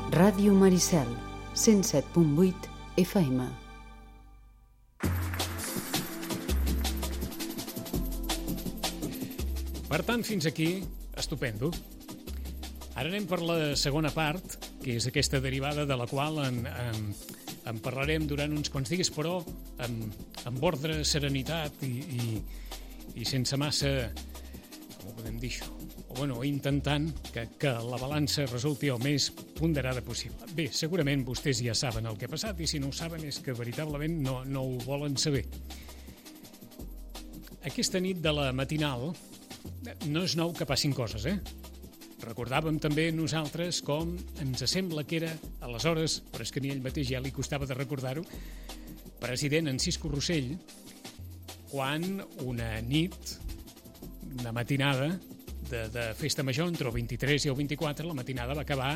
Ràdio Maricel, 107.8 FM. Per tant, fins aquí, estupendo. Ara anem per la segona part, que és aquesta derivada de la qual en parlarem durant uns quants dies, però amb ordre, serenitat i sense massa, com ho podem dir això, o intentant que la balança resulti el més ponderada possible. Bé, segurament vostès ja saben el que ha passat, i si no ho saben és que veritablement no ho volen saber. Aquesta nit de la matinal no és nou que passin coses, Recordàvem també nosaltres com ens sembla que era, aleshores, però és que ni ell mateix ja li costava de recordar-ho, president Cisco Rossell, quan una nit, una matinada de festa major, entre el 23 i el 24, la matinada va acabar,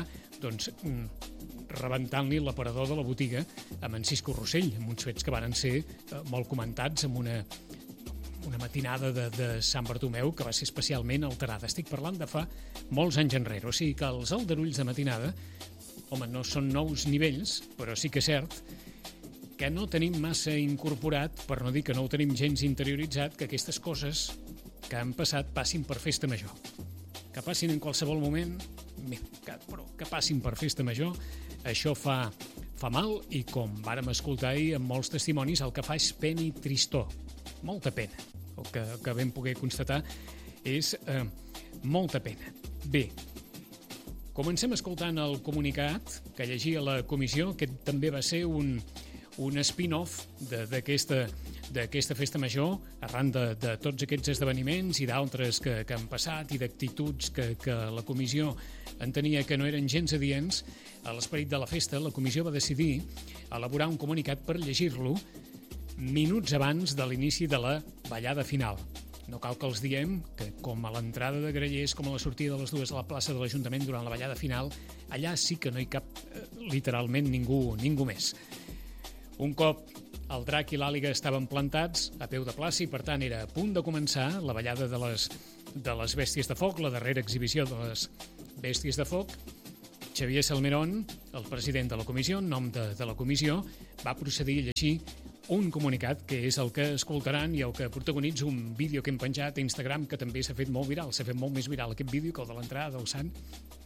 rebentant-li l'aparador de la botiga amb Cisco Rossell, amb uns fets que van ser molt comentats, amb una matinada de Sant Bartomeu que va ser especialment alterada. Estic parlant de fa molts anys enrere. O sigui que els aldarulls de matinada, no són nous nivells, però sí que és cert que no tenim massa incorporat, per no dir que no ho tenim gens interioritzat, que aquestes coses que han passat passin per festa major. Que passin en qualsevol moment, però que passin per festa major, això fa mal, i com vàrem escoltar ahir en molts testimonis, el que fa és pena i tristor. Molta pena. El que vam poder constatar és molta pena. Bé, comencem escoltant el comunicat que llegia la comissió, que també va ser un spin-off d'aquesta festa major, arran de tots aquests esdeveniments i d'altres que han passat i d'actituds que la comissió entenia que no eren gens adients. A l'esperit de la festa, la comissió va decidir elaborar un comunicat per llegir-lo minuts abans de l'inici de la ballada final. No cal que els diem que, com a l'entrada de grellers, com a la sortida de les dues a la plaça de l'Ajuntament durant la ballada final, allà sí que no hi cap literalment ningú més. Un cop el drac i l'àliga estaven plantats a peu de plaça i, per tant, era a punt de començar la ballada de les bèsties de foc, la darrera exhibició de les bèsties de foc, Xavier Salmerón, el president de la comissió, en nom de la comissió, va procedir a llegir un comunicat, que és el que escoltaran i el que protagonitza un vídeo que hem penjat a Instagram, que també s'ha fet molt viral. S'ha fet molt més viral aquest vídeo que el de l'entrada del Sant,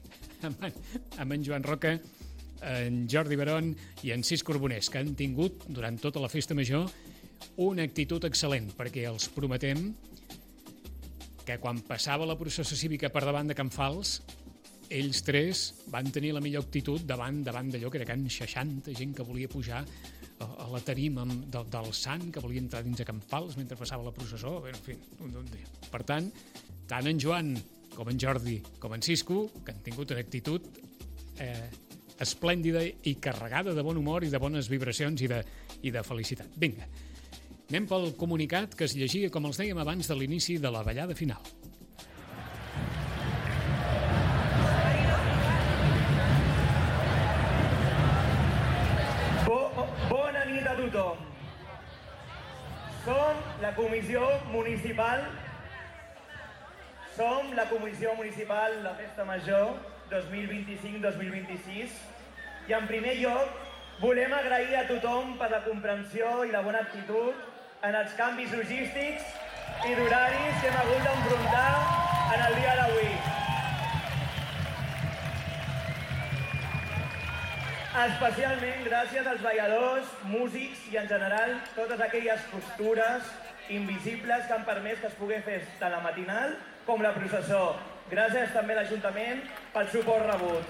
amb en Joan Roca, en Jordi Barón i en Cisco Arbonès, que han tingut durant tota la festa major una actitud excel·lent, perquè els prometem que quan passava la processó cívica per davant de Can Fals, ells tres van tenir la millor actitud davant d'allò que era Can 60, gent que volia pujar a la tarima del Sant, que volia entrar dins a Can Fals mentre passava la processó. En fi, per tant, tant en Joan com en Jordi com en Cisco, que han tingut una actitud esplèndida i carregada de bon humor i de bones vibracions i de felicitat. Vinga, anem pel comunicat que es llegia, com els dèiem abans, de l'inici de la ballada final. Bona nit a tothom. Som la Comissió Municipal de Festa Major 2025-2026 i en primer lloc volem agrair a tothom per la comprensió i la bona actitud en els canvis logístics i d'horaris que hem hagut d'enfrontar en el dia d'avui. Especialment gràcies als balladors, músics i en general totes aquelles postures invisibles que han permès que es pugui fer tant la matinal com la processó. Gràcies també a l'Ajuntament pel suport rebut.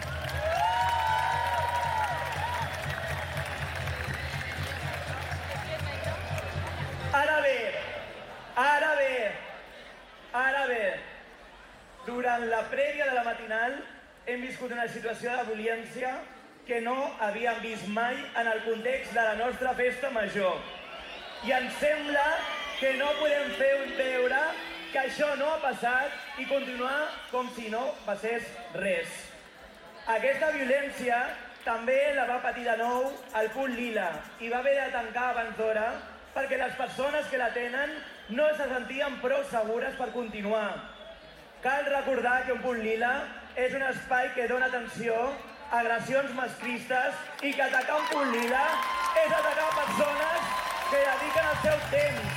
Ara bé, durant la prèvia de la matinal hem viscut una situació de violència que no havíem vist mai en el context de la nostra festa major. I ens sembla que no podem fer veure que això no ha passat i continuar com si no passés res. Aquesta violència també la va patir de nou el Punt Lila i va haver de tancar abans d'hora perquè les persones que la tenen no se sentien prou segures per continuar. Cal recordar que un Punt Lila és un espai que dona atenció agressions masclistes i que atacar un punt lila és atacar persones que dediquen el seu temps.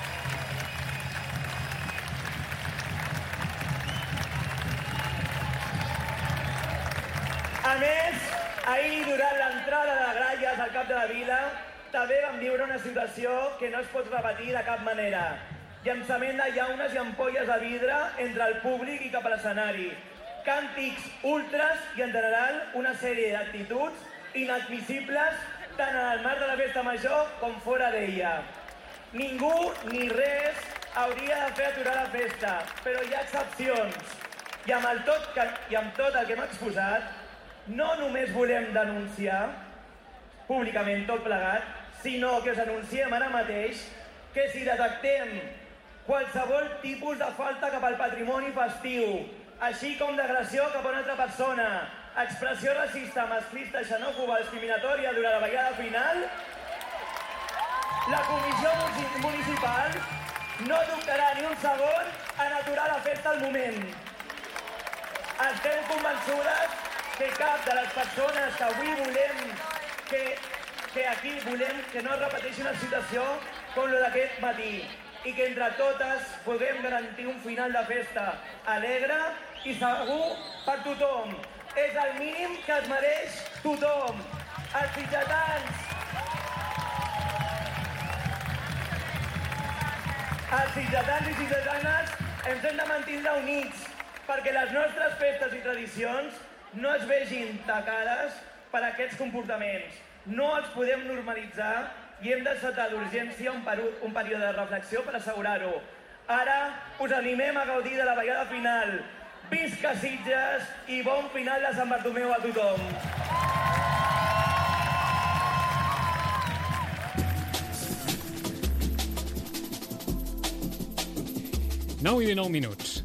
A més, ahir, durant l'entrada de gralles al cap de la vila, també vam viure una situació que no es pot repetir de cap manera. Llançament de llaunes i ampolles de vidre entre el públic i cap a l'escenari. Càntics ultras i, en general, una sèrie d'actituds inadmissibles tant en el marc de la festa major com fora d'ella. Ningú ni res hauria de fer aturar la festa, però hi ha excepcions. I amb tot el que hem exposat, no només volem denunciar públicament tot plegat, sinó que us anunciem ara mateix que si detectem qualsevol tipus de falta cap al patrimoni festiu, així com d'agressió cap a una altra persona, expressió racista, masclista, xenòfoba, discriminatòria durant la vetllada final, la Comissió Municipal no dubtarà ni un segon en aturar la festa al moment. Estem convençudes que cap de les persones que avui volem que aquí volem que no es repeteixi una situació com la d'aquest matí i que entre totes puguem garantir un final de festa alegre i segur per tothom. És el mínim que es mereix tothom. Els sitgetans i sitgetanes ens hem de mantenir units perquè les nostres festes i tradicions no es vegin tacades per aquests comportaments. No els podem normalitzar i hem desatat d'urgència un període de reflexió per assegurar-ho. Ara us animem a gaudir de la vetllada final. Visca Sitges i bon final de Sant Bartomeu a tothom. 9:19.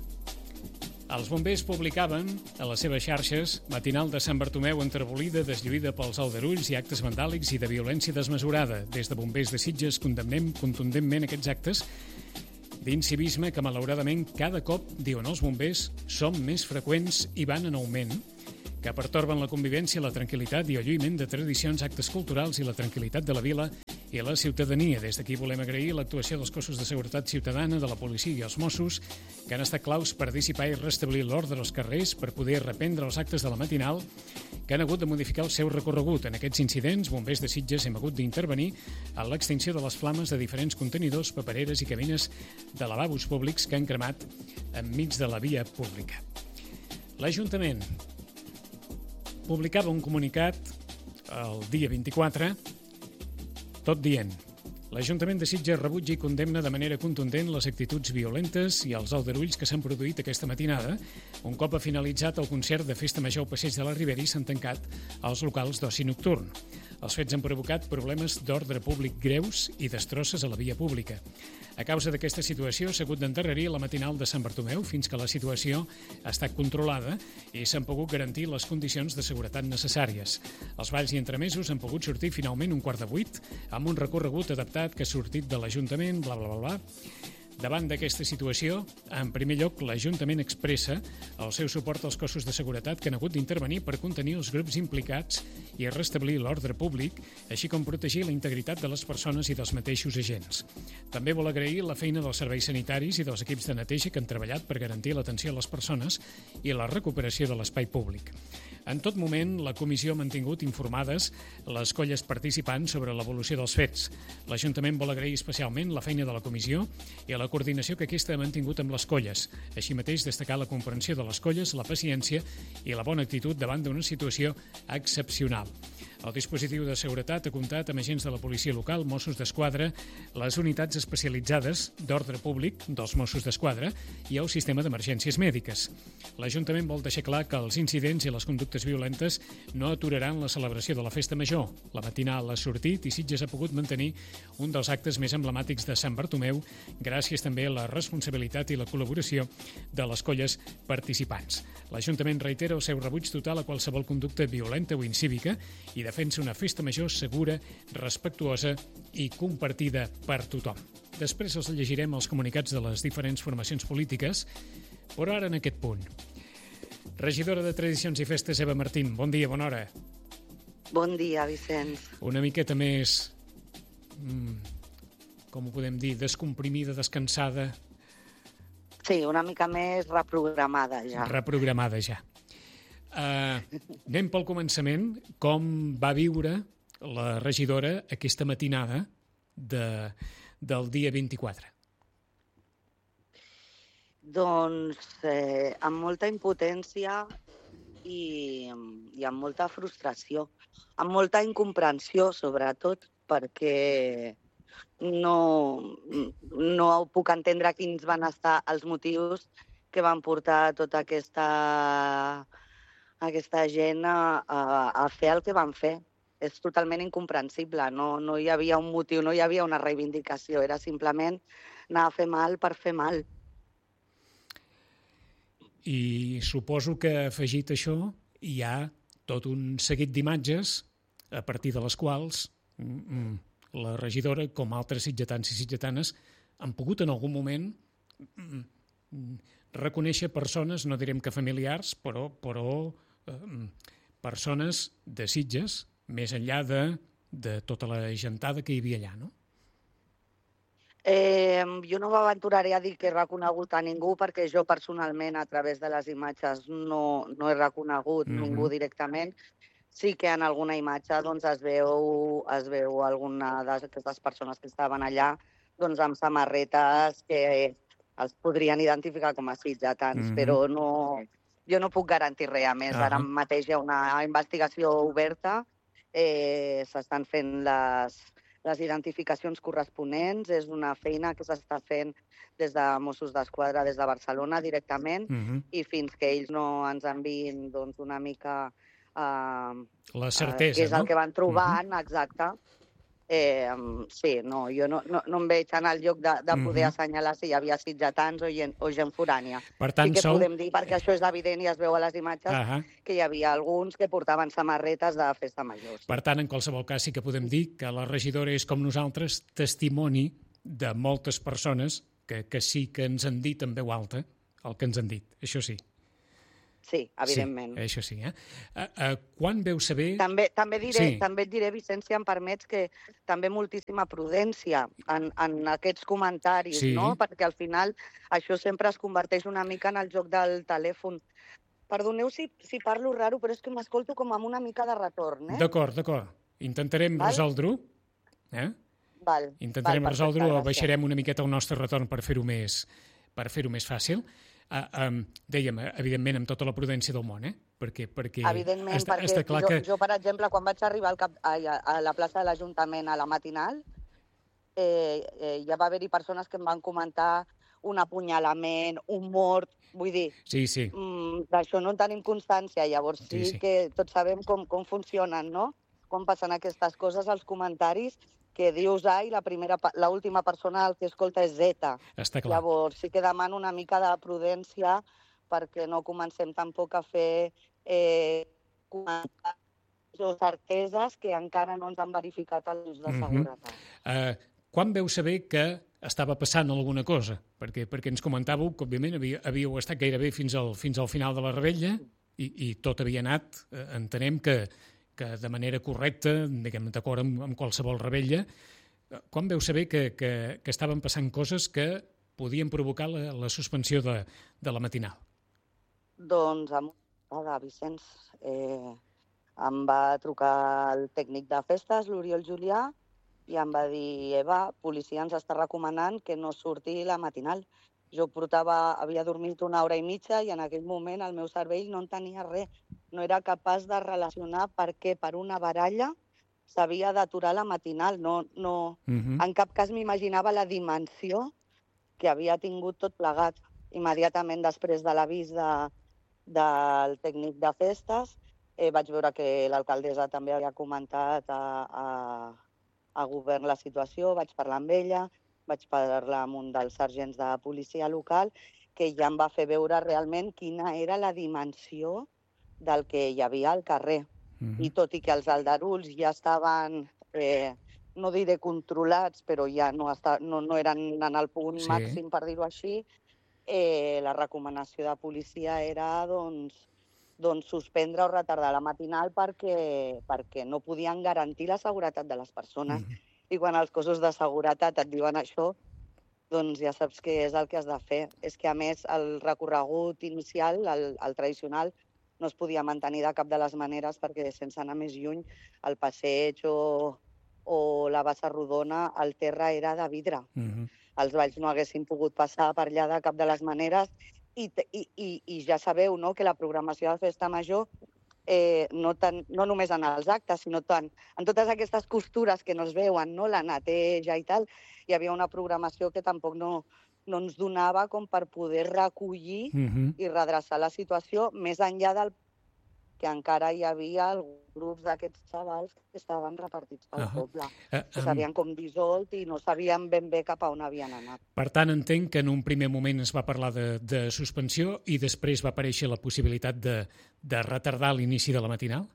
Els bombers publicaven a les seves xarxes matinal de Sant Bartomeu enterbolida, deslluïda pels aldarulls i actes vandàlics i de violència desmesurada. Des de Bombers de Sitges condemnem contundentment aquests actes d'incivisme que, malauradament, cada cop, diuen els bombers, són més freqüents i van en augment, que pertorben la convivència, la tranquil·litat i el lluïment de tradicions, actes culturals i la tranquil·litat de la vila i la ciutadania. Des d'aquí volem agrair l'actuació dels cossos de seguretat ciutadana, de la policia i els Mossos, que han estat claus per dissipar i restablir l'ordre als carrers per poder reprendre els actes de la matinal, que han hagut de modificar el seu recorregut. En aquests incidents, Bombers de Sitges hem hagut d'intervenir en l'extinció de les flames de diferents contenidors, papereres i cabines de lavabos públics que han cremat enmig de la via pública. L'Ajuntament publicava un comunicat el dia 24, tot dient: l'Ajuntament de Sitges rebutja i condemna de manera contundent les actituds violentes i els aldarulls que s'han produït aquesta matinada, un cop ha finalitzat el concert de Festa Major al Passeig de la Ribera i s'han tancat els locals d'oci nocturn. Els fets han provocat problemes d'ordre públic greus i destrosses a la via pública. A causa d'aquesta situació s'ha hagut d'endarrerir la matinal de Sant Bartomeu fins que la situació ha estat controlada i s'han pogut garantir les condicions de seguretat necessàries. Els balls i entremesos han pogut sortir finalment 7:15 amb un recorregut adaptat que ha sortit de l'Ajuntament, bla, bla, bla, bla. Davant d'aquesta situació, en primer lloc, l'Ajuntament expressa el seu suport als cossos de seguretat que han hagut d'intervenir per contenir els grups implicats i restablir l'ordre públic, així com protegir la integritat de les persones i dels mateixos agents. També vol agrair la feina dels serveis sanitaris i dels equips de neteja que han treballat per garantir l'atenció a les persones i la recuperació de l'espai públic. En tot moment, la comissió ha mantingut informades les colles participants sobre l'evolució dels fets. L'Ajuntament vol agrair especialment la feina de la comissió i la coordinació que aquesta ha mantingut amb les colles. Així mateix, destacar la comprensió de les colles, la paciència i la bona actitud davant d'una situació excepcional. El dispositiu de seguretat ha comptat amb agents de la policia local, Mossos d'Esquadra, les unitats especialitzades d'ordre públic dels Mossos d'Esquadra i el sistema d'emergències mèdiques. L'Ajuntament vol deixar clar que els incidents i les conductes violentes no aturaran la celebració de la Festa Major. La matinal ha sortit i Sitges ha pogut mantenir un dels actes més emblemàtics de Sant Bartomeu, gràcies també a la responsabilitat i la col·laboració de les colles participants. L'Ajuntament reitera el seu rebuig total a qualsevol conducta violenta o incívica i defensa una festa major segura, respectuosa i compartida per tothom. Després els llegirem els comunicats de les diferents formacions polítiques, però ara en aquest punt. Regidora de Tradicions i Festes, Eva Martín. Bon dia, bona hora. Bon dia, Vicenç. Una miqueta més, com ho podem dir, descomprimida, descansada. Sí, una mica més reprogramada ja. Reprogramada ja. Anem pel començament. Com va viure la regidora aquesta matinada del dia 24? Doncs amb molta impotència i amb molta frustració, amb molta incomprensió, sobretot, perquè no puc entendre quins van estar els motius que van portar tota aquesta gent a fer el que van fer. És totalment incomprensible, no hi havia un motiu, no hi havia una reivindicació, era simplement anar a fer mal per fer mal. I suposo que, afegit això, hi ha tot un seguit d'imatges a partir de les quals la regidora, com altres sitgetans i sitgetanes, han pogut en algun moment reconèixer persones, no direm que familiars, però persones de Sitges, més enllà de tota la gentada que hi havia allà, no? Jo no m'aventuraré a dir que he reconegut a ningú perquè jo personalment a través de les imatges no he reconegut ningú directament. Sí que en alguna imatge doncs, es veu alguna d'aquestes persones que estaven allà doncs, amb samarretes que els podrien identificar com a sitgetans, però jo no puc garantir res a més. Ara mateix hi ha una investigació oberta, s'estan fent les identificacions corresponents, és una feina que s'està fent des de Mossos d'Esquadra, des de Barcelona directament, i fins que ells no ens enviïn doncs, una mica la certesa, què és el que van trobant, exacte. Sí, no, jo no em veig en el lloc de poder assenyalar si hi havia sitgetans o gent forània. Per tant, sí que podem dir, perquè això és evident i es veu a les imatges, que hi havia alguns que portaven samarretes de festa major. Per tant, en qualsevol cas sí que podem dir que la regidora és, com nosaltres, testimoni de moltes persones que sí que ens han dit en veu alta el que ens han dit, això sí. Sí, evidentment. Sí, això sí. Quan veu saber... També et diré, Vicenç, si em permets, que també moltíssima prudència en aquests comentaris, no? Perquè al final això sempre es converteix una mica en el joc del telèfon. Perdoneu si parlo raro, però és que m'escolto com amb una mica de retorn. D'acord. Intentarem resoldre-ho. Intentarem resoldre-ho, baixarem una miqueta el nostre retorn per fer-ho més fàcil. Dèiem, evidentment, amb tota la prudència del món, perquè evidentment, està clar que... Jo, per exemple, quan vaig arribar a la plaça de l'Ajuntament a la matinal, ja va haver-hi persones que em van comentar un apunyalament, un mort, vull dir, d'això no en tenim constància, llavors sí que tots sabem com funcionen, no? Com passen aquestes coses als comentaris, que dius A i l'última persona el que escolta és Z. Està clar. Llavors sí que demano una mica de prudència perquè no comencem tampoc a fer comentaris o certeses que encara no ens han verificat els de seguretat. Quan veu saber que estava passant alguna cosa? Perquè ens comentàveu que, òbviament, havíeu estat gairebé fins al final de la revetlla i tot havia anat, entenem que de manera correcta, diguem, d'acord amb qualsevol revetlla. Quan veu saber que estaven passant coses que podien provocar la suspensió de la matinal? Doncs, Vicenç, em va trucar el tècnic de festes, l'Oriol Julià, i em va dir, Eva, policia ens està recomanant que no surti la matinal. Jo havia dormit una hora i mitja i en aquell moment el meu cervell no en tenia res. No era capaç de relacionar per què per una baralla s'havia d'aturar la matinal. En cap cas m'imaginava la dimensió que havia tingut tot plegat. Immediatament després de l'avís del tècnic de festes, vaig veure que l'alcaldessa també havia comentat a govern la situació, vaig parlar amb ella, vaig parlar amb un dels sergents de policia local, que ja em va fer veure realment quina era la dimensió del que hi havia al carrer. I tot i que els aldarulls ja estaven, no diré controlats, però ja no eren en el punt màxim, per dir-ho així, la recomanació de policia era doncs, doncs, suspendre o retardar la matinal perquè no podien garantir la seguretat de les persones. I quan els cossos de seguretat et diuen això, doncs ja saps què és el que has de fer. És que, a més, el recorregut inicial, el tradicional, no es podia mantenir de cap de les maneres perquè, sense anar més lluny, el passeig o la bassa rodona, el terra era de vidre. Els balls no haguessin pogut passar per allà de cap de les maneres i ja sabeu, no?, que la programació de Festa Major, no només en els actes, sinó tant en totes aquestes costures que no es veuen, no?, la neteja i tal, hi havia una programació que tampoc no ens donava com per poder recollir i redreçar la situació, més enllà del que encara hi havia grups d'aquests xavals que estaven repartits pel poble, que s'havien com dissolt i no sabien ben bé cap a on havien anat. Per tant, entenc que en un primer moment es va parlar de suspensió i després va aparèixer la possibilitat de retardar l'inici de la matinal?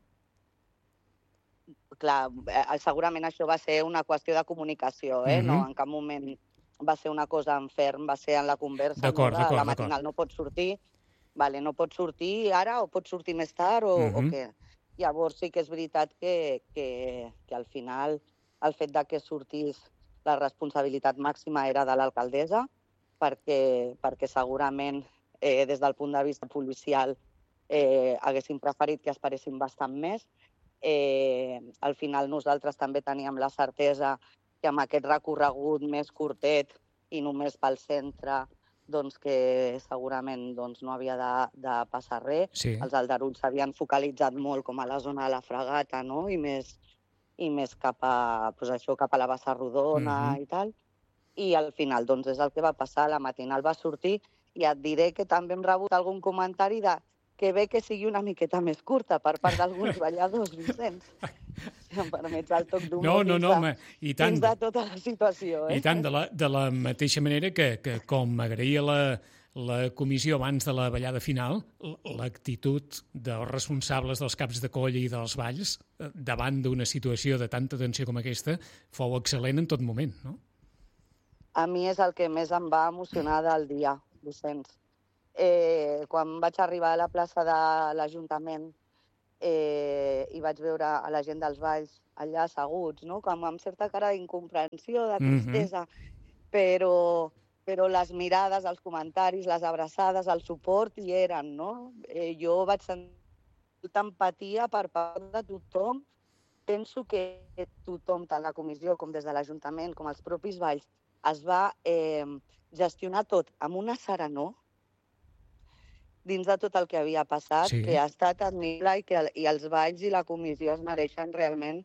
Clar, segurament això va ser una qüestió de comunicació, no, en cap moment va ser una cosa en ferm, va ser en la conversa, la matinal no pot sortir, no pot sortir ara o pot sortir més tard o què. Llavors sí que és veritat que al final el fet de que sortís la responsabilitat màxima era de l'alcaldessa perquè segurament des del punt de vista policial haguéssim preferit que esperéssim bastant més. Al final nosaltres també teníem la certesa que amb aquest recorregut més curtet i només pel centre, doncs que segurament no havia de passar res. Sí. Els aldarulls s'havien focalitzat molt com a la zona de la Fregata, no?, i més cap a la bassa rodona i tal. I al final doncs és el que va passar, la matinal va sortir i et diré que també hem rebut algun comentari de que bé que sigui una miqueta més curta per part d'alguns balladors, Vicenç. Si em permets el toc d'humor dins de tota la situació. I tant, de la mateixa manera que com agraïa la comissió abans de la ballada final, l'actitud dels responsables dels caps de colla i dels balls davant d'una situació de tanta tensió com aquesta fou excel·lent en tot moment, no? A mi és el que més em va emocionar del dia, Vicenç. Quan vaig arribar a la plaça de l'Ajuntament i vaig veure a la gent dels balls allà asseguts, no?, com amb certa cara d'incomprensió, de tristesa, però les mirades, els comentaris, les abraçades, el suport hi eren, no? Jo vaig sentir molta empatia per part de tothom. Penso que tothom, tant la comissió com des de l'Ajuntament, com els propis balls, es va gestionar tot amb una serenor dins de tot el que havia passat, que ha estat admirable i els balls i la comissió es mereixen realment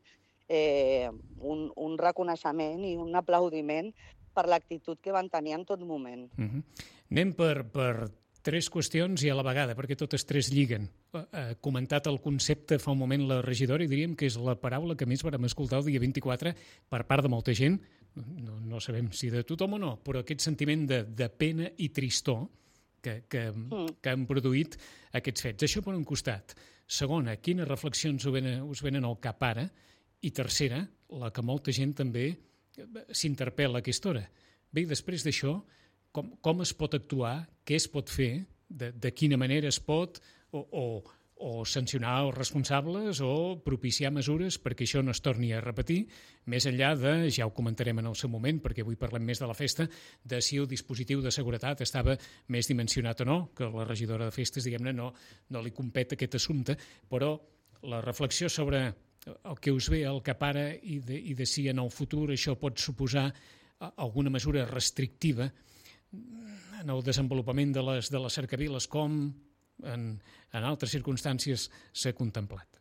un reconeixement i un aplaudiment per l'actitud que van tenir en tot moment. Anem per tres qüestions i a la vegada, perquè totes tres lliguen. Ha comentat el concepte fa un moment la regidora i diríem que és la paraula que més vam escoltar el dia 24 per part de molta gent, no sabem si de tothom o no, però aquest sentiment de pena i tristor que han produït aquests fets. Això per un costat. Segona, quines reflexions us venen al cap ara? I tercera, la que molta gent també s'interpel·la a aquesta hora. Bé, després d'això, com es pot actuar, què es pot fer, de quina manera es pot o sancionar els responsables o propiciar mesures perquè això no es torni a repetir, més enllà de, ja ho comentarem en el seu moment, perquè avui parlem més de la festa, de si el dispositiu de seguretat estava més dimensionat o no, que la regidora de festes, diguem-ne, no li competa aquest assumpte, però la reflexió sobre el que us ve al cap ara i de si en el futur això pot suposar alguna mesura restrictiva en el desenvolupament de les cercaviles, com en altres circumstàncies s'ha contemplat?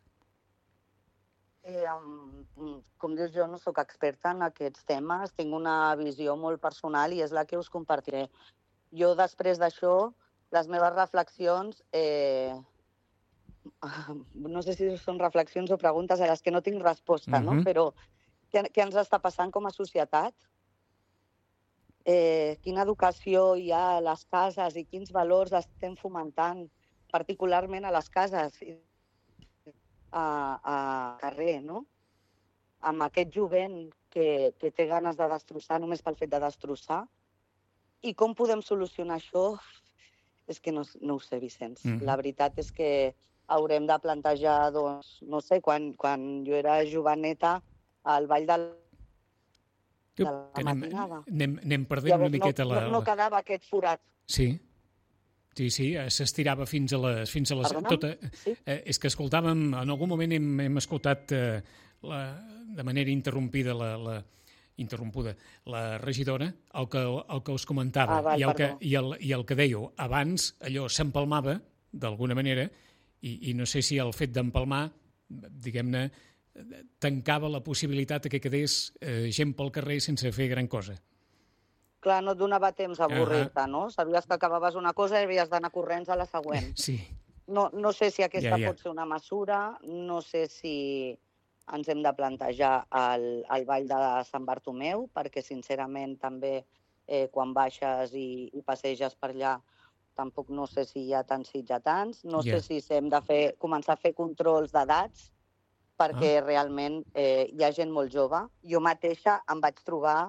Com dius, jo no sóc experta en aquests temes, tinc una visió molt personal i és la que us compartiré. Jo, després d'això, les meves reflexions, no sé si són reflexions o preguntes a les que no tinc resposta, no? Però què ens està passant com a societat? Quina educació hi ha a les cases i quins valors estem fomentant, particularment a les cases, a carrer, no? Amb aquest jovent que té ganes de destrossar només pel fet de destrossar. I com podem solucionar això? És que no ho sé, Vicenç. La veritat és que haurem de plantejar, doncs, no sé, quan jo era joveneta, al ball de la matinada. Anem perdent una miqueta la... No quedava aquest forat. Sí, s'estirava fins a les... Sí? És que escoltàvem, en algun moment hem escoltat de manera interrompuda la regidora, el que us comentava, i el que dèieu. Abans allò s'empalmava, d'alguna manera, i no sé si el fet d'empalmar, diguem-ne, tancava la possibilitat que quedés gent pel carrer sense fer gran cosa. Clar, no et donava temps a avorrir-te, no? Sabies que acabaves una cosa i havies d'anar corrents a la següent. Sí. No sé si aquesta pot ser una mesura, no sé si ens hem de plantejar el ball de Sant Bartomeu, perquè sincerament també quan baixes i passeges per allà tampoc no sé si hi ha tants sitjatants, no sé si hem de començar a fer controls d'edats, perquè realment hi ha gent molt jove. Jo mateixa em vaig trobar,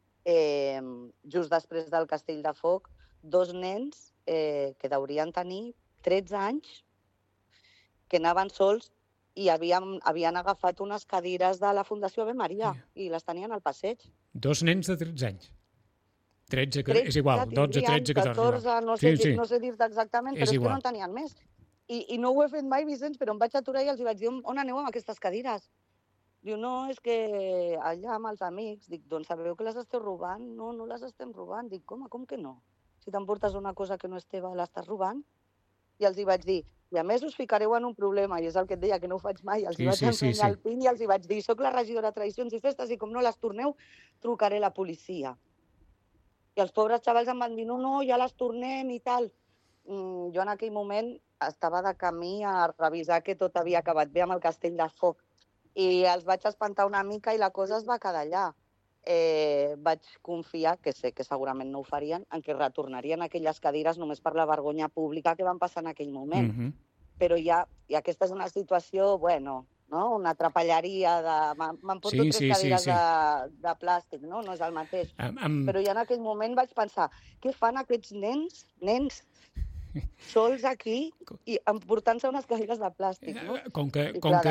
just després del Castell de Foc, 2 nens que deurien tenir 13 anys, que anaven sols i havien agafat unes cadires de la Fundació Ave Maria i les tenien al passeig. 2 nens de 13 anys. 13, és igual, 12, 13, 14... No sé dir-te exactament, però és que no en tenien més. I no ho he fet mai, Vicenç, però em vaig aturar i els vaig dir, on aneu amb aquestes cadires? Diu, no, és que allà amb els amics. Dic, doncs sabeu que les esteu robant? No, no les estem robant. Dic, com que no? Si t'emportes una cosa que no és teva, l'estàs robant? I els hi vaig dir, i a més us ficareu en un problema, i és el que et deia, que no ho faig mai. Els hi vaig ensenyar el PIN i els hi vaig dir, soc la regidora de Tradicions i Festes i com no les torneu, trucaré a la policia. I els pobres xavals em van dir, no, ja les tornem i tal. Jo en aquell moment estava de camí a revisar que tot havia acabat bé amb el Castell de Foc. I els vaig espantar una mica i la cosa es va quedar allà. Vaig confiar, que sé que segurament no ho farien, en que retornarien aquelles cadires només per la vergonya pública que van passar en aquell moment. Però ja, i aquesta és una situació, bueno, no? Una trapelleria de... M'emporto 3 cadires de plàstic, no? No és el mateix. Però ja en aquell moment vaig pensar, què fan aquests nens sols aquí i emportant-se unes cadires de plàstic, no? Com que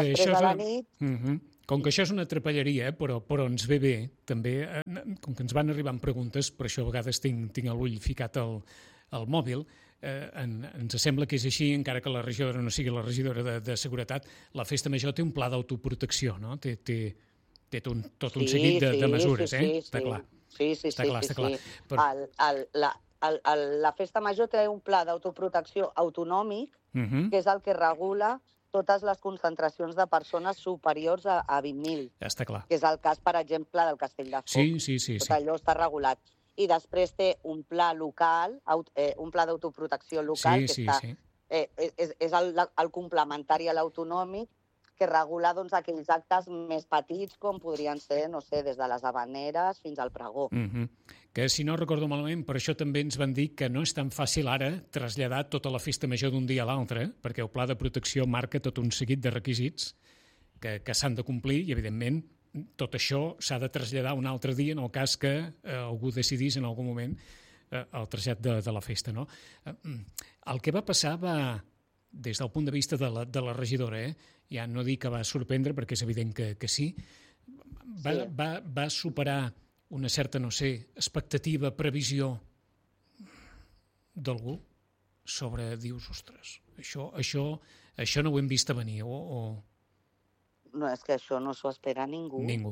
això és una trapelleria, però ens ve bé, també, com que ens van arribant preguntes, per això a vegades tinc l'ull ficat al mòbil, ens sembla que és així, encara que la regidora no sigui la regidora de Seguretat, la Festa Major té un pla d'autoprotecció, no? Té tot un seguit de mesures, està clar. Sí. La Festa Major té un pla d'autoprotecció autonòmic, que és el que regula totes les concentracions de persones superiors a 20.000. Està clar. Que és el cas, per exemple, del Castell de Foc. Sí. Tot allò està regulat. I després té un pla local, un pla d'autoprotecció local, que és el complementari a l'autonòmic, que regula doncs, aquells actes més petits, com podrien ser, no sé, des de les habaneres fins al pregó. Que, si no recordo malament, per això també ens van dir que no és tan fàcil ara traslladar tota la Festa Major d'un dia a l'altre, perquè el pla de protecció marca tot un seguit de requisits que s'han de complir i, evidentment, tot això s'ha de traslladar un altre dia en el cas que algú decidís en algun moment el trasllat de la festa, no? El que va passar va, des del punt de vista de la regidora, ja no dic que va sorprendre, perquè és evident que sí, va superar una certa, no sé, expectativa, previsió d'algú sobre, dius, ostres, això no ho hem vist a venir, o... No, és que això no s'ho espera ningú. Ningú.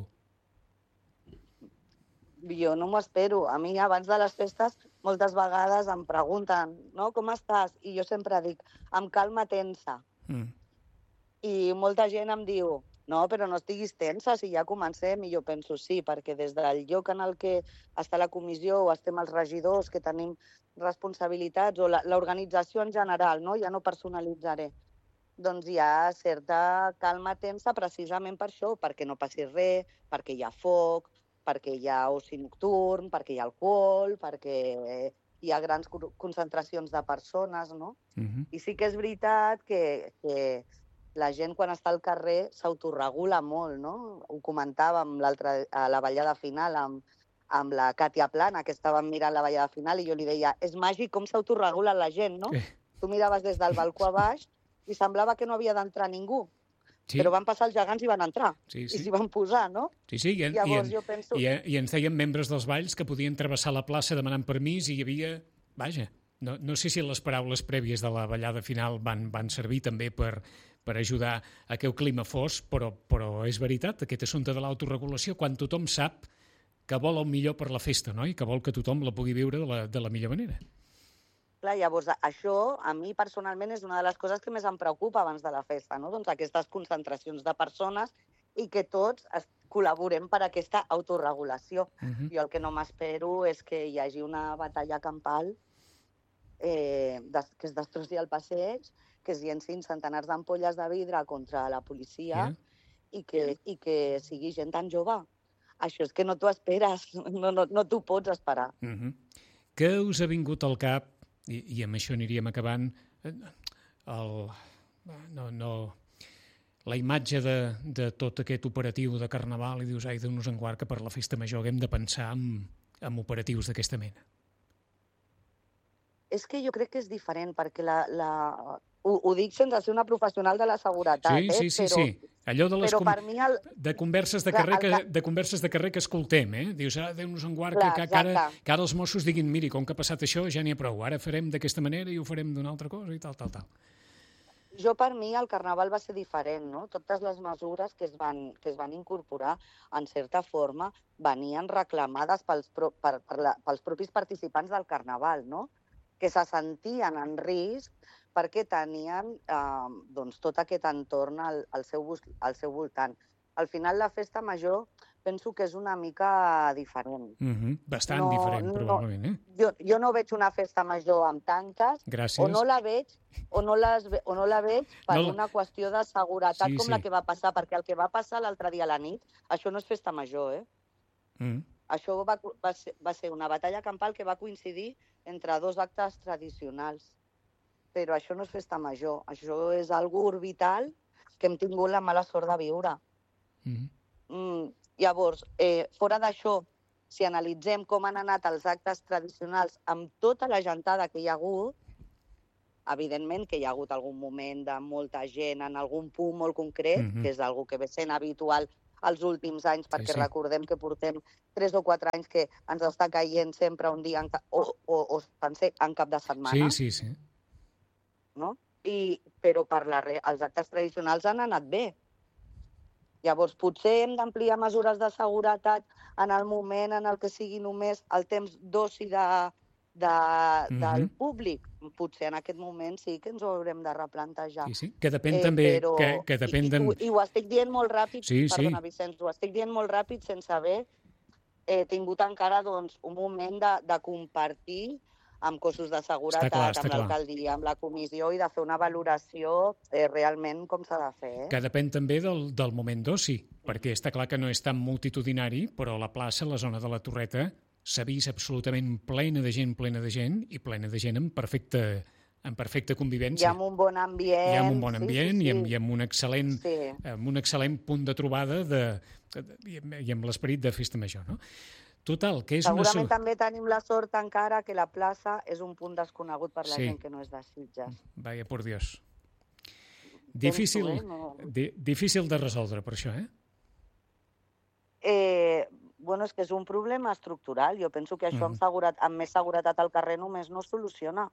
Jo no m'ho espero. A mi, abans de les festes, moltes vegades em pregunten, no, com estàs? I jo sempre dic, amb calma tensa. I molta gent em diu, no, però no estiguis tensa, si ja comencem. I jo penso, sí, perquè des del lloc en el que està la comissió o estem els regidors que tenim responsabilitats, o l'organització en general, no? Ja no personalitzaré. Doncs hi ha certa calma tensa precisament per això, perquè no passi res, perquè hi ha foc, perquè hi ha oci nocturn, perquè hi ha alcohol, perquè hi ha grans concentracions de persones, no? I sí que és veritat que la gent quan està al carrer s'autoregula molt, no? Ho comentàvem a la ballada final amb la Càtia Plana, que estàvem mirant la ballada final, i jo li deia, és màgic com s'autoregula la gent, no? Tu miraves des del balcó a baix i semblava que no havia d'entrar ningú. Sí. Però van passar els gegants i van entrar. Sí. I s'hi van posar, no? Sí, Llavors jo penso... i ens deien membres dels balls que podien travessar la plaça demanant permís i hi havia... Vaja, no sé si les paraules prèvies de la ballada final van servir també per ajudar a que el clima fos, però és veritat, aquest assumpte de l'autoregulació, quan tothom sap que vol el millor per la festa, no? I que vol que tothom la pugui viure de la millor manera. Clar, llavors, això a mi personalment és una de les coses que més em preocupa abans de la festa, no? Doncs aquestes concentracions de persones i que tots col·laborem per aquesta autorregulació. Jo el que no m'espero és que hi hagi una batalla campal, que es destrossi el passeig, que es llencin centenars d'ampolles de vidre contra la policia i que sigui gent tan jove. Això és que no t'ho esperes, no t'ho pots esperar. Què us ha vingut al cap, i amb això aniríem acabant, la imatge de tot aquest operatiu de Carnaval i dius, ai, Déu nos en guard, que per la festa major haguem de pensar en operatius d'aquesta mena? És que jo crec que és diferent, perquè ho dic sense ser una professional de la seguretat, sí. Allò de les per mi de converses de carrer que escoltem, Dius, Déu nos en guard, que ara els Mossos diguin, miri, com que ha passat això, ja n'hi ha prou, ara farem d'aquesta manera i ho farem d'una altra cosa i tal. Jo, per mi, el Carnaval va ser diferent, no? Totes les mesures que es van incorporar, en certa forma, venien reclamades pels propis participants del Carnaval, no? Que se sentien en risc perquè tenien tot aquest entorn al seu voltant. Al final, la festa major penso que és una mica diferent. Bastant diferent, probablement. Jo no veig una festa major amb tanques, o no la veig per una qüestió de seguretat com la que va passar, perquè el que va passar l'altre dia a la nit, això no és festa major, Això va ser una batalla campal que va coincidir entre dos actes tradicionals. Però això no és festa major, això és algo orbital que hem tingut la mala sort de viure. Llavors, fora d'això, si analitzem com han anat els actes tradicionals amb tota la gentada que hi ha hagut, evidentment que hi ha hagut algun moment de molta gent en algun punt molt concret, que és algo que ve sent habitual els últims anys, perquè recordem que portem 3 o 4 anys que ens està caient sempre un dia o en cap de setmana. Sí. No? Però els actes tradicionals han anat bé. Llavors, potser hem d'ampliar mesures de seguretat en el moment en el que sigui només el temps d'oci del públic. Potser en aquest moment sí que ens ho haurem de replantejar. Sí, que depèn també... I ho estic dient molt ràpid, perdona, Vicenç, ho estic dient molt ràpid sense haver tingut encara un moment de compartir amb cossos de seguretat, amb l'alcaldia, amb la comissió i de fer una valoració realment com s'ha de fer. Que depèn també del moment d'oci, perquè està clar que no és tan multitudinari, però la plaça, la zona de la Torreta, s'ha vist absolutament plena de gent i plena de gent en perfecta convivència. I amb un bon ambient. I amb un bon ambient i amb un excel·lent punt de trobada i amb l'esperit de festa major, no? Total, que és segurament també tenim la sort encara que la plaça és un punt desconegut per la gent que no és de Sitges. Vaya por Dios. Difícil de resoldre per això, Bueno, és que és un problema estructural. Jo penso que això amb més seguretat al carrer només no es soluciona.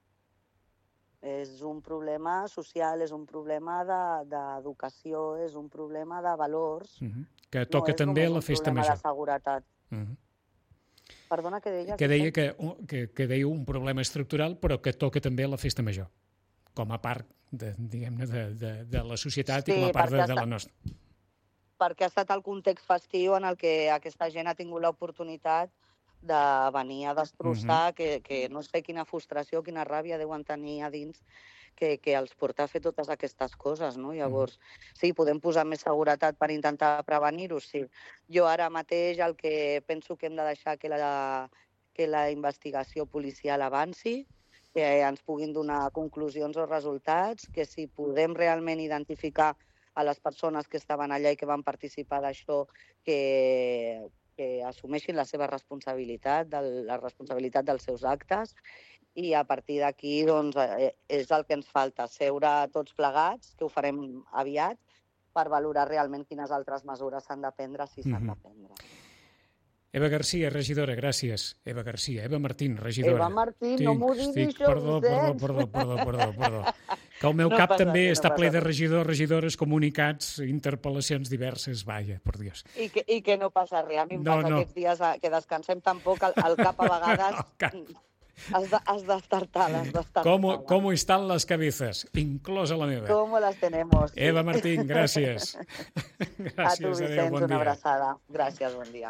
És un problema social, és un problema d'educació, és un problema de valors. Que toca també a la festa major. No és només un problema de seguretat. Perdona, què deies? Que deia un problema estructural, però que toca també a la festa major, com a part, diguem-ne, de la societat i com a part de la nostra. Perquè ha estat el context festiu en el que aquesta gent ha tingut l'oportunitat de venir a destrossar, que no sé quina frustració, quina ràbia deuen tenir a dins, que els porta a fer totes aquestes coses, no? Llavors, sí, podem posar més seguretat per intentar prevenir-ho, sí. Jo ara mateix el que penso que hem de deixar que la investigació policial avanci, que ens puguin donar conclusions o resultats, que si podem realment identificar a les persones que estaven allà i que van participar d'això, que que assumeixin la seva responsabilitat, la responsabilitat dels seus actes, i a partir d'aquí doncs, és el que ens falta, seure tots plegats, que ho farem aviat, per valorar realment quines altres mesures s'han de prendre, si s'han de prendre. Eva Garcia, regidora, gràcies. Eva Garcia, Eva Martín, regidora. Eva Martín, no m'ho diguis això, Perdó. Que el meu cap també està ple de regidores, comunicats, interpel·lacions diverses, vaja, per Dios. I que no passa res. A mi em passa aquests dies que descansem tan poc, el cap a vegades has d'estartar-les. ¿Cómo están las cabezas? Inclosa la meva. ¿Cómo las tenemos? Eva Martín, gràcies. A tu, Vicenç, una abraçada. Gràcies, bon dia.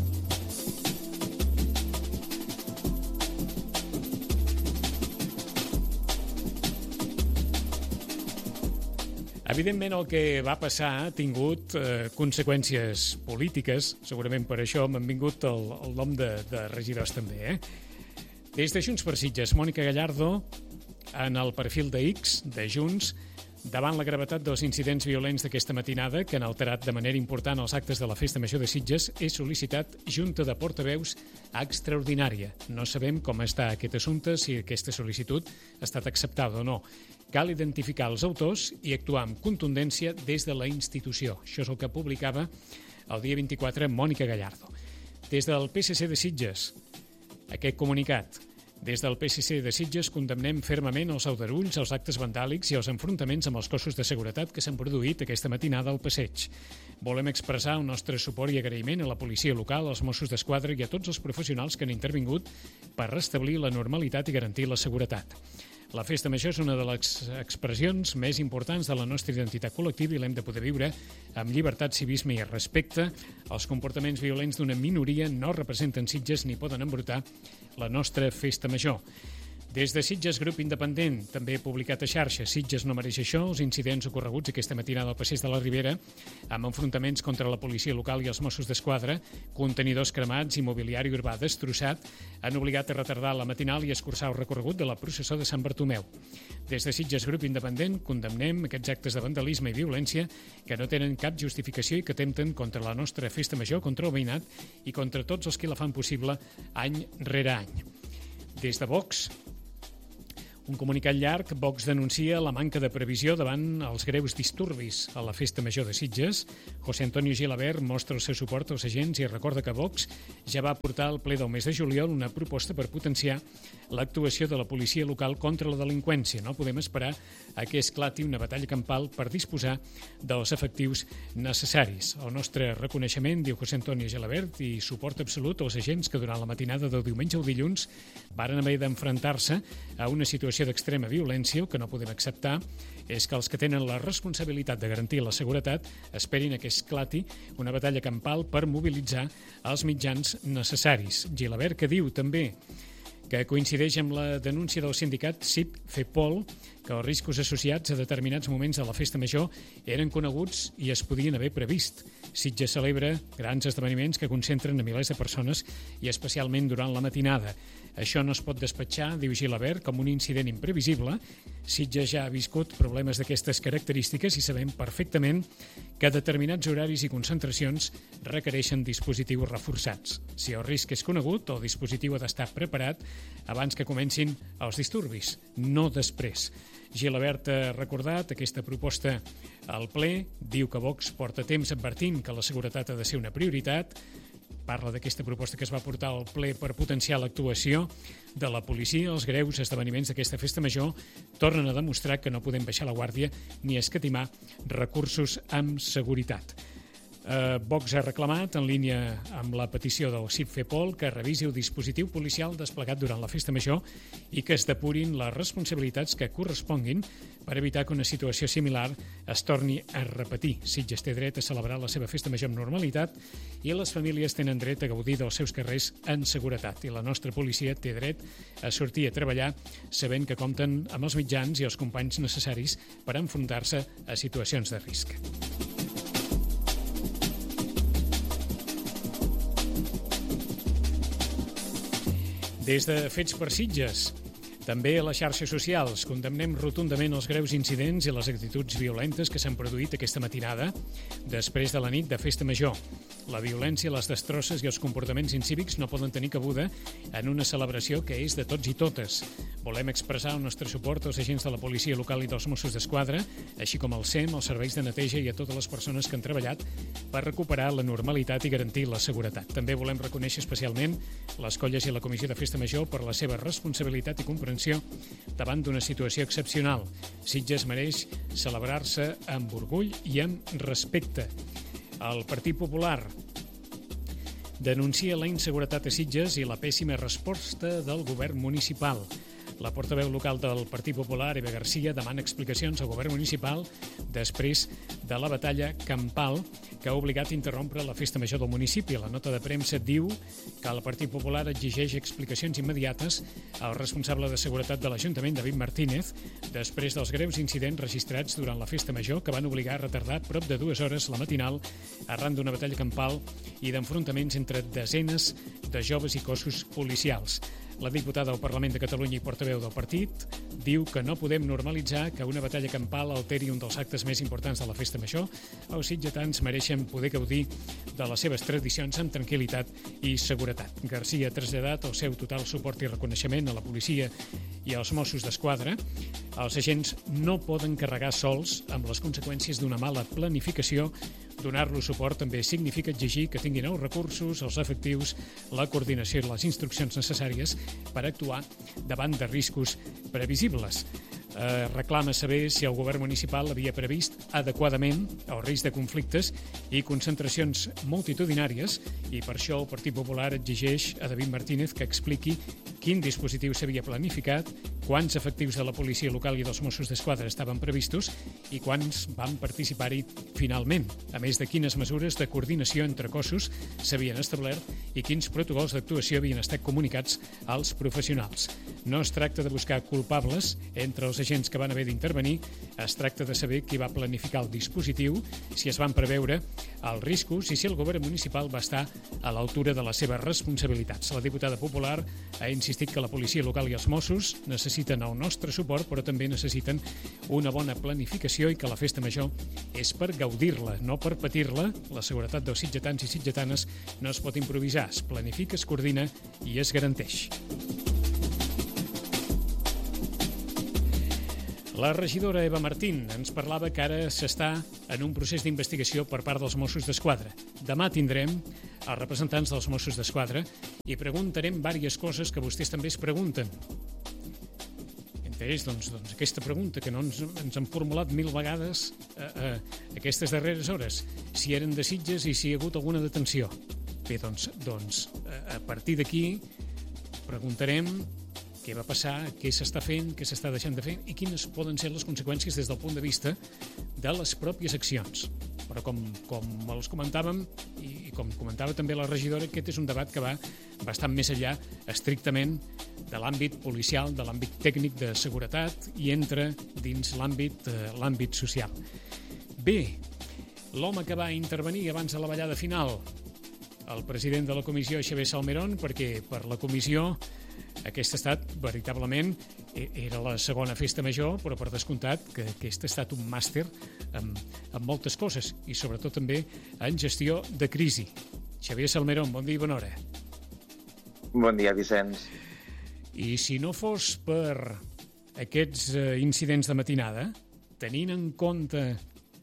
Evidentment, el que va passar ha tingut conseqüències polítiques. Segurament per això m'han vingut el nom de regidors també. Des de Junts per Sitges, Mònica Gallardo, en el perfil de X de Junts, davant la gravetat dels incidents violents d'aquesta matinada, que han alterat de manera important els actes de la Festa Major de Sitges, he sol·licitat junta de portaveus extraordinària. No sabem com està aquest assumpte, si aquesta sol·licitud ha estat acceptada o no. Cal identificar els autors i actuar amb contundència des de la institució. Això és el que publicava el dia 24 Mònica Gallardo. Des del PSC de Sitges, aquest comunicat. Des del PSC de Sitges condemnem fermament els aldarulls, els actes vandàlics i els enfrontaments amb els cossos de seguretat que s'han produït aquesta matinada al passeig. Volem expressar el nostre suport i agraïment a la policia local, als Mossos d'Esquadra i a tots els professionals que han intervingut per restablir la normalitat i garantir la seguretat. La Festa Major és una de les expressions més importants de la nostra identitat col·lectiva i l'hem de poder viure amb llibertat, civisme i respecte. Els comportaments violents d'una minoria no representen Sitges ni poden embrutar la nostra Festa Major. Des de Sitges, grup independent, també publicat a xarxa, Sitges no mereix això, els incidents ocorreguts aquesta matinada al passeig de la Ribera, amb enfrontaments contra la policia local i els Mossos d'Esquadra, contenidors cremats i mobiliari urbà destrossat, han obligat a retardar la matinal i escurçar el recorregut de la processó de Sant Bartomeu. Des de Sitges, grup independent, condemnem aquests actes de vandalisme i violència que no tenen cap justificació i que atempten contra la nostra Festa Major, contra el veïnat i contra tots els que la fan possible any rere any. Des de Vox, un comunicat llarg, Vox denuncia la manca de previsió davant els greus disturbis a la Festa Major de Sitges. José Antonio Gilabert mostra el seu suport als agents i recorda que Vox ja va portar al ple del mes de juliol una proposta per potenciar l'actuació de la policia local contra la delinqüència. No podem esperar a que esclati una batalla campal per disposar dels efectius necessaris. El nostre reconeixement, diu José Antonio Gilabert, i suport absolut als agents que durant la matinada del diumenge o dilluns varen haver d'enfrontar-se a una situació d'extrema violència. El que no podem acceptar és que els que tenen la responsabilitat de garantir la seguretat esperin a que esclati una batalla campal per mobilitzar els mitjans necessaris. Gilabert, que diu també que coincideix amb la denúncia del sindicat CIP-FEPOL que els riscos associats a determinats moments de la Festa Major eren coneguts i es podien haver previst. Sitges celebra grans esdeveniments que concentren a milers de persones i especialment durant la matinada. Això no es pot despatxar, diu Gilabert, com un incident imprevisible. Sitges ja ha viscut problemes d'aquestes característiques i sabem perfectament que determinats horaris i concentracions requereixen dispositius reforçats. Si el risc és conegut, el dispositiu ha d'estar preparat abans que comencin els disturbis, no després. Gilabert ha recordat aquesta proposta al ple, diu que Vox porta temps advertint que la seguretat ha de ser una prioritat, parla d'aquesta proposta que es va portar al ple per potenciar l'actuació de la policia. Els greus esdeveniments d'aquesta Festa Major tornen a demostrar que no podem baixar la guàrdia ni escatimar recursos amb seguretat. Vox ha reclamat, en línia amb la petició del CIP-FEPOL, que revisi el dispositiu policial desplegat durant la Festa Major i que es depurin les responsabilitats que corresponguin per evitar que una situació similar es torni a repetir. Sitges té dret a celebrar la seva Festa Major amb normalitat i les famílies tenen dret a gaudir dels seus carrers en seguretat. I la nostra policia té dret a sortir a treballar sabent que compten amb els mitjans i els companys necessaris per enfrontar-se a situacions de risc. Des de Fets per Sitges, també a les xarxes socials, condemnem rotundament els greus incidents i les actituds violentes que s'han produït aquesta matinada després de la nit de Festa Major. La violència, les destrosses i els comportaments incívics no poden tenir cabuda en una celebració que és de tots i totes. Volem expressar el nostre suport als agents de la policia local i dels Mossos d'Esquadra, així com al SEM, als serveis de neteja i a totes les persones que han treballat per recuperar la normalitat i garantir la seguretat. També volem reconèixer especialment les colles i la Comissió de Festa Major per la seva responsabilitat i comprensió davant d'una situació excepcional. Sitges mereix celebrar-se amb orgull i amb respecte. El Partit Popular denuncia la inseguretat a Sitges i la pèssima resposta del govern municipal. La portaveu local del Partit Popular, Eva Garcia, demana explicacions al govern municipal després de la batalla campal que ha obligat a interrompre la festa major del municipi. La nota de premsa diu que el Partit Popular exigeix explicacions immediates al responsable de seguretat de l'Ajuntament, David Martínez, després dels greus incidents registrats durant la festa major que van obligar a retardar prop de 2 hores la matinal arran d'una batalla campal i d'enfrontaments entre desenes de joves i cossos policials. La diputada al Parlament de Catalunya i portaveu del partit diu que no podem normalitzar que una batalla campal alteri un dels actes més importants de la festa major. Els sitgetans mereixen poder gaudir de les seves tradicions amb tranquil·litat i seguretat. Garcia ha traslladat el seu total suport i reconeixement a la policia i als Mossos d'Esquadra. Els agents no poden carregar sols amb les conseqüències d'una mala planificació. Donar-los suport també significa exigir que tinguin els recursos, els efectius, la coordinació i les instruccions necessàries per actuar davant de riscos previsibles. Reclama saber si el govern municipal havia previst adequadament el risc de conflictes i concentracions multitudinàries i per això el Partit Popular exigeix a David Martínez que expliqui quin dispositiu s'havia planificat, quants efectius de la policia local i dels Mossos d'Esquadra estaven previstos i quants van participar-hi finalment, a més de quines mesures de coordinació entre cossos s'havien establert i quins protocols d'actuació havien estat comunicats als professionals. No es tracta de buscar culpables entre els agents que van haver d'intervenir, es tracta de saber qui va planificar el dispositiu, si es van preveure els riscos i si el govern municipal va estar a l'altura de les seves responsabilitats. La diputada popular ha insistit que la policia local i els Mossos necessiten el nostre suport, però també necessiten una bona planificació i que la festa major és per gaudir-la, no per patir-la. La seguretat dels sitgetans i sitgetanes no es pot improvisar, es planifica, es coordina i es garanteix. La regidora Eva Martín ens parlava que ara s'està en un procés d'investigació per part dels Mossos d'Esquadra. Demà tindrem els representants dels Mossos d'Esquadra i preguntarem diverses coses que vostès també es pregunten. Entre ells, doncs, aquesta pregunta que no ens han formulat 1000 vegades aquestes darreres hores, si eren de Sitges i si hi ha hagut alguna detenció. Bé, doncs a partir d'aquí preguntarem què va passar, què s'està fent, què s'està deixant de fer i quines poden ser les conseqüències des del punt de vista de les pròpies accions. Però com els comentàvem i com comentava també la regidora, aquest és un debat que va bastant més enllà estrictament de l'àmbit policial, de l'àmbit tècnic de seguretat i entra dins l'àmbit social. Bé, l'home que va intervenir abans de la ballada final, el president de la comissió, Xavier Salmerón, perquè per la comissió aquesta ha estat, veritablement, era la segona festa major, però per descomptat que aquesta ha estat un màster en moltes coses i sobretot també en gestió de crisi. Xavier Salmerón, bon dia i bona hora. Bon dia, Vicenç. I si no fos per aquests incidents de matinada, tenint en compte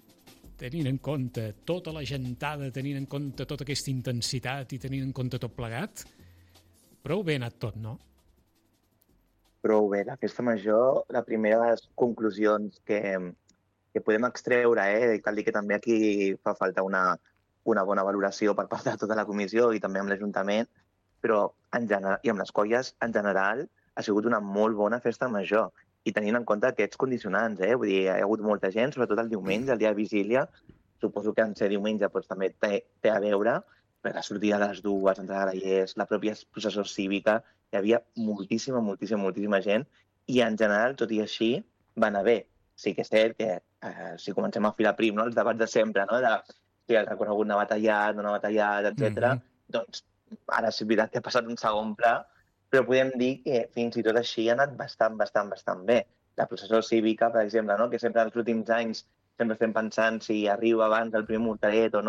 tota la gentada, tenint en compte tota aquesta intensitat i tenint en compte tot plegat, prou bé ha anat tot, no? Prou bé. La festa major, la primera de les conclusions que podem extreure, cal dir que també aquí fa falta una bona valoració per part de tota la comissió i també amb l'Ajuntament, però en general, i amb les colles, en general, ha sigut una molt bona festa major. I tenint en compte aquests condicionants, vull dir, hi ha hagut molta gent, sobretot el diumenge, el dia de vigília, suposo que en ser diumenge doncs, també té a veure, per la sortida a les 2, entrar a Grallers, la pròpia processó cívica, hi havia moltíssima gent i en general, tot i així, va anar bé. Sí que és cert que si comencem a filar prim, no? Els debats de sempre, no? De si el recorregut no ha batallat, etc. Doncs ara és veritat que ha passat un segon pla, però podem dir que fins i tot així ha anat bastant bé. La processó cívica, per exemple, no? Que sempre els últims anys sempre estem pensant si arriba abans el primer mortaret o no,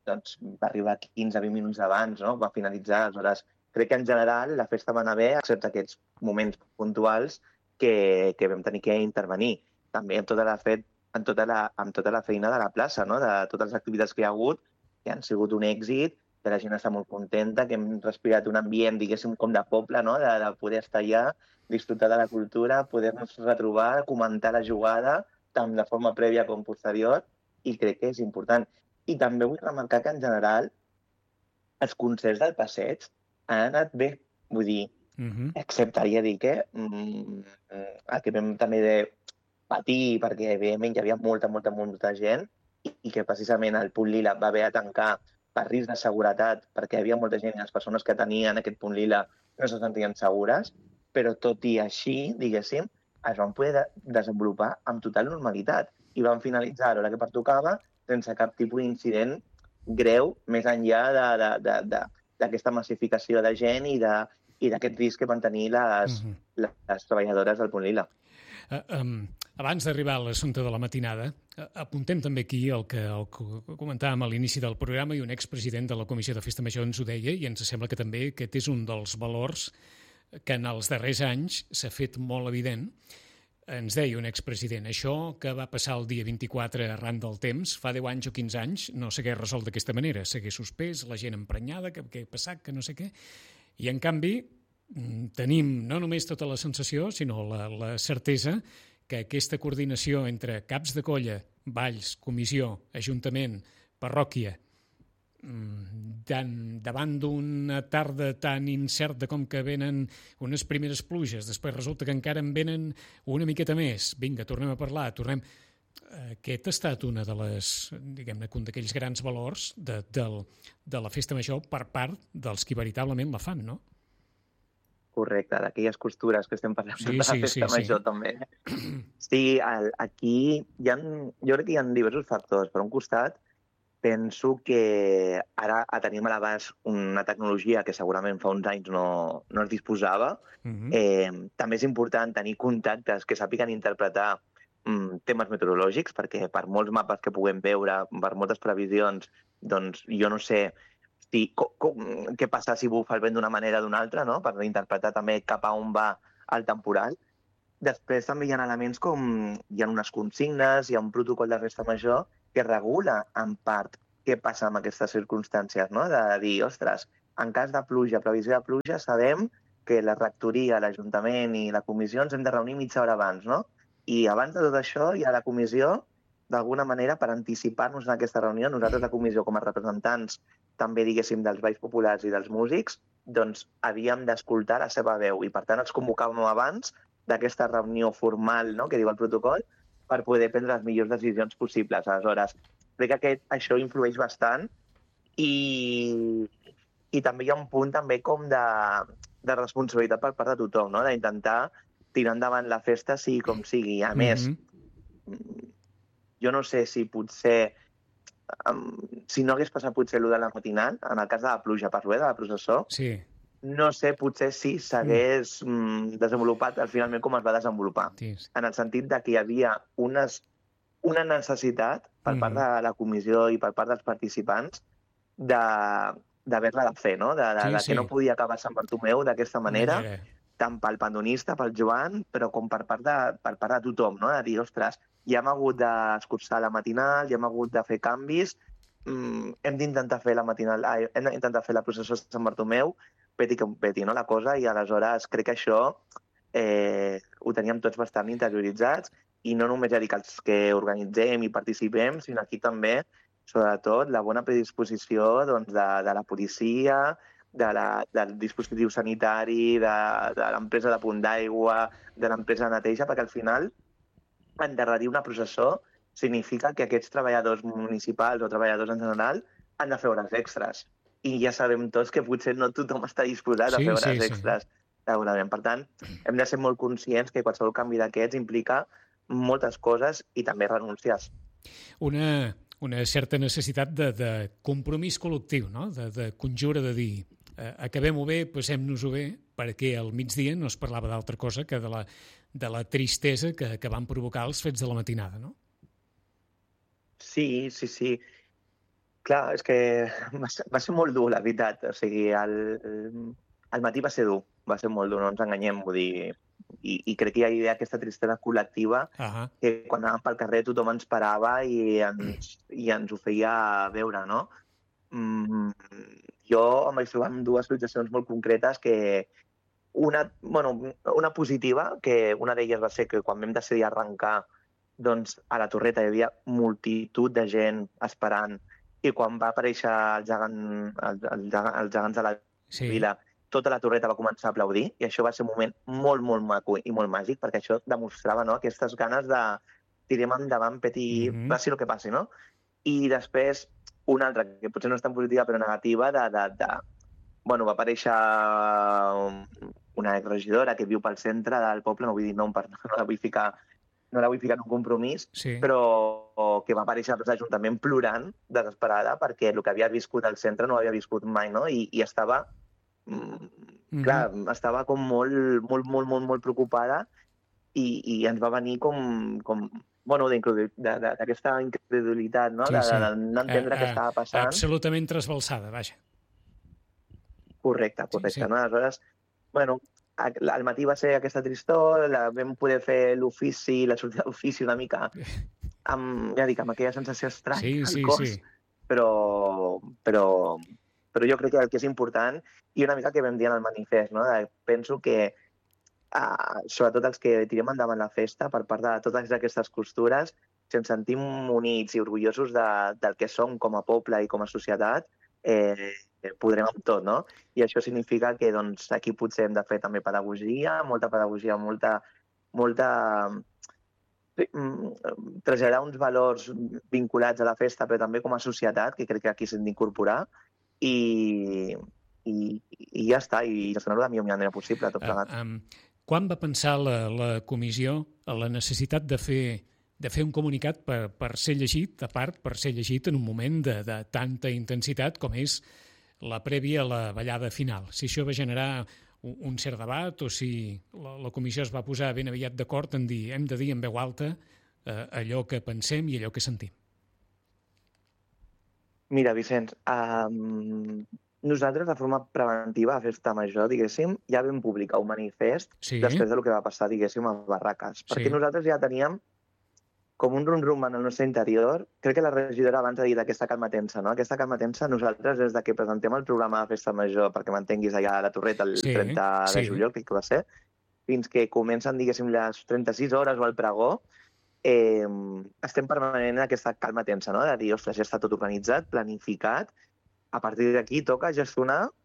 doncs, va arribar 15-20 minuts abans, no? Va finalitzar. Aleshores, crec que en general la festa va anar bé, excepte aquests moments puntuals que vam tenir que intervenir. També amb tota la feina de la plaça, no? De totes les activitats que hi ha hagut, que han sigut un èxit, que la gent està molt contenta, que hem respirat un ambient, diguéssim, com de poble, no? De poder estar allà, disfrutar de la cultura, poder-nos retrobar, comentar la jugada, tant de forma prèvia com posterior, i crec que és important. I també vull remarcar que, en general, els concerts del passeig han anat bé. Vull dir, excepte, ja dic, el que vam també de patir, perquè, evidentment, hi havia molta gent, i que, precisament, el Punt Lila va haver de tancar per risc de seguretat, perquè hi havia molta gent i les persones que tenien aquest Punt Lila no se sentien segures, però tot i així, diguéssim, es van poder desenvolupar amb total normalitat i van finalitzar a l'hora que pertocava sense cap tipus d'incident greu, més enllà d'aquesta massificació de gent i d'aquest risc que van tenir les treballadores del Punt Lila. Abans d'arribar a l'assumpte de la matinada, apuntem també aquí el que comentàvem a l'inici del programa, i un expresident de la Comissió de Festa Major ens ho deia, i ens sembla que també aquest és un dels valors que en els darrers anys s'ha fet molt evident. Ens deia un expresident, això que va passar el dia 24 arran del temps, fa 10 anys o 15 anys, no s'hagués resolt d'aquesta manera, s'hagués suspès, la gent emprenyada, que ha passat, que no sé què, i en canvi tenim no només tota la sensació, sinó la certesa que aquesta coordinació entre caps de colla, balls, comissió, ajuntament, parròquia, davant d'una tarda tan incerta com que venen unes primeres pluges, després resulta que encara en venen una miqueta més, vinga, tornem a parlar, Aquest ha estat una de les, diguem-ne, un d'aquells grans valors de la festa major per part dels qui veritablement la fan, no? Correcte, d'aquelles costures que estem parlant de la festa major, també. Sí, aquí jo crec que hi ha diversos factors. Per un costat, penso que ara tenim a l'abast una tecnologia que segurament fa uns anys no es disposava. També és important tenir contactes que sàpiguen interpretar temes meteorològics, perquè per molts mapes que puguem veure, per moltes previsions, doncs jo no sé què passa si bufa el vent d'una manera o d'una altra, no? Per interpretar també cap a on va el temporal. Després també hi ha elements com hi ha unes consignes, hi ha un protocol de festa major que regula en part què passa amb aquestes circumstàncies, no? De dir, ostres, en cas de pluja, previsió de pluja, sabem que la rectoria, l'Ajuntament i la comissió ens hem de reunir mitja hora abans, no? I abans de tot això hi ha la comissió, d'alguna manera, per anticipar-nos en aquesta reunió. Nosaltres, la comissió, com a representants, també, diguéssim, dels balls populars i dels músics, doncs havíem d'escoltar la seva veu i, per tant, ens convocàvem abans d'aquesta reunió formal, no?, que diu el protocol, per poder prendre les millors decisions possibles. Aleshores, crec que això influeix bastant i també hi ha un punt també com de responsabilitat per part de tothom, no?, d'intentar tirar endavant la festa sigui com sigui. A més, jo no sé si potser, si no hagués passat potser allò de la matinal, en el cas de la pluja, parlo de la processó, no sé potser si s'hagués desenvolupat finalment com es va desenvolupar. En el sentit que hi havia una necessitat per part de la comissió i per part dels participants d'haver-la de fer, no? Que no podia acabar Sant Bartomeu d'aquesta manera, tant pel pandonista, pel Joan, però com per part de tothom, no? De dir, ostres, ja hem hagut d'escurçar la matinal, ja hem hagut de fer canvis, hem d'intentar fer la processó de Sant Bartomeu, peti com peti, no, la cosa, i aleshores crec que això ho teníem tots bastant interioritzats, i no només ja dic els que organitzem i participem, sinó aquí també, sobretot, la bona predisposició de la policia, del dispositiu sanitari, de l'empresa de punt d'aigua, de l'empresa de neteja, perquè al final endarrerir una processó significa que aquests treballadors municipals o treballadors en general han de fer hores extres. I ja sabem tots que potser no tothom està disposat a fer hores extres. Per tant, hem de ser molt conscients que qualsevol canvi d'aquests implica moltes coses i també renúncies. Una certa necessitat de compromís col·lectiu, no? De conjura, de dir acabem-ho bé, passem-nos-ho bé, perquè al migdia no es parlava d'altra cosa que de la tristesa que van provocar els fets de la matinada, no? Sí. Clar, és que va ser molt dur, la veritat. O sigui, el matí va ser dur, va ser molt dur, no ens enganyem, vull dir... I crec que hi havia aquesta tristesa col·lectiva que quan anàvem pel carrer tothom ens parava i ens ho feia veure, no? Jo em vaig trobar amb dues situacions molt concretes que... Una positiva, que una d'elles va ser que quan vam decidir arrencar, doncs a la Torreta hi havia multitud de gent esperant i quan va aparèixer els gegants de la vila, tota la Torreta va començar a aplaudir i això va ser un moment molt, molt maco i molt màgic perquè això demostrava, no?, aquestes ganes de tirem endavant, Peti, passi el que passi, no? I després, una altra, que potser no és tan positiva però negativa, va aparèixer una exregidora que viu pel centre del poble, no vull dir nom, no la vull ficar en un compromís, però que va aparèixer a l'Ajuntament plorant, desesperada, perquè el que havia viscut al centre no ho havia viscut mai, no? I estava... Clar, estava com molt preocupada i ens va venir d'aquesta incredulitat, no? De no entendre què estava passant. Absolutament trasbalsada, vaja. Correcte. No? Aleshores, al matí va ser aquesta tristor, vam poder fer l'ofici, la sortida d'ofici una mica amb aquella sensació estranya al cos, però jo crec que el que és important, i una mica que vam dir en el manifest, no? Penso que, sobretot els que tirem endavant la festa, per part de totes aquestes costures, si ens sentim units i orgullosos del que som com a poble i com a societat, podrem amb tot, no? I això significa que aquí potser hem de fer també pedagogia, molta traslladar uns valors vinculats a la festa, però també com a societat, que crec que aquí s'hem d'incorporar, i ja està, i gestionar-ho de la millor manera possible, tot plegat. Quan va pensar la comissió la necessitat de fer un comunicat per ser llegit, a part, per ser llegit en un moment de tanta intensitat com és la prèvia a la ballada final? Si això va generar un cert debat o si la comissió es va posar ben aviat d'acord en dir, hem de dir en veu alta allò que pensem i allò que sentim. Mira, Vicenç, nosaltres de forma preventiva a Festa Major, diguéssim, ja vam publicar un manifest després del que va passar, diguéssim, a Barraques. Perquè nosaltres ja teníem com un rum-rum en el nostre interior. Crec que la regidora abans ha dit aquesta calma tensa, no? Aquesta calma tensa, nosaltres, des de que presentem el programa de Festa Major, perquè m'entenguis allà a la Torreta el 30 de juliol, crec que va ser, fins que comencen, diguéssim, les 36 hores o el pregó, estem permanent en aquesta calma tensa, no? De dir, ostres, ja està tot organitzat, planificat, a partir d'aquí toca gestionar